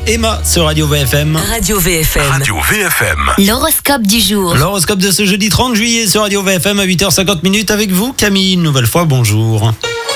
Emma sur Radio VFM. Radio VFM. Radio VFM. L'horoscope du jour. L'horoscope de ce jeudi 30 juillet sur Radio VFM à 8h50 avec vous, Camille. Une nouvelle fois, bonjour.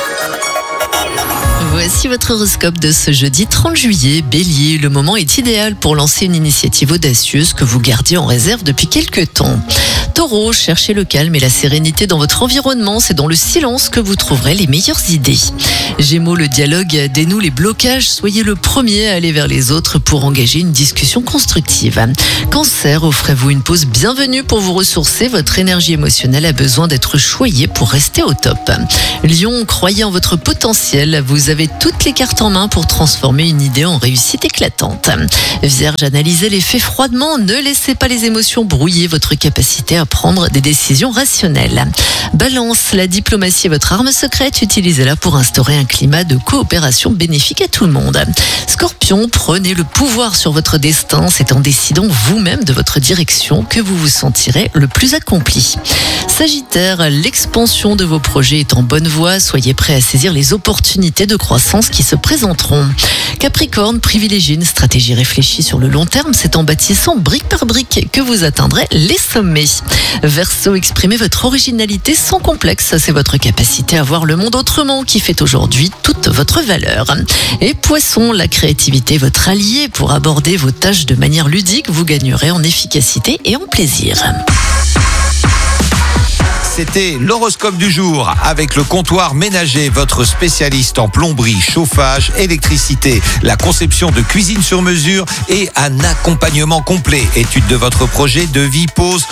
Voici votre horoscope de ce jeudi 30 juillet. Bélier, le moment est idéal pour lancer une initiative audacieuse que vous gardiez en réserve depuis quelques temps. Taureau, cherchez le calme et la sérénité dans votre environnement. C'est dans le silence que vous trouverez les meilleures idées. Gémeaux, le dialogue dénoue les blocages. Soyez le premier à aller vers les autres pour engager une discussion constructive. Cancer, offrez-vous une pause bienvenue pour vous ressourcer. Votre énergie émotionnelle a besoin d'être choyée pour rester au top. Lion, croyez en votre potentiel. Vous avez toutes les cartes en main pour transformer une idée en réussite éclatante. Vierge, analysez les faits froidement. Ne laissez pas les émotions brouiller votre capacité à prendre des décisions rationnelles. Balance, la diplomatie est votre arme secrète. Utilisez-la pour instaurer un climat de coopération bénéfique à tout le monde. Scorpion, prenez le pouvoir sur votre destin. C'est en décidant vous-même de votre direction que vous vous sentirez le plus accompli. Sagittaire, l'expansion de vos projets est en bonne voie. Soyez prêts à saisir les opportunités de croissance qui se présenteront. Capricorne, privilégiez une stratégie réfléchie sur le long terme. C'est en bâtissant brique par brique que vous atteindrez les sommets. Verseau, exprimez votre originalité sans complexe. C'est votre capacité à voir le monde autrement qui fait aujourd'hui toute votre valeur. Et Poisson, la créativité est votre allié. Pour aborder vos tâches de manière ludique, vous gagnerez en efficacité et en plaisir. C'était l'horoscope du jour avec le comptoir ménager, votre spécialiste en plomberie, chauffage, électricité, la conception de cuisine sur mesure et un accompagnement complet. Étude de votre projet, devis, pause,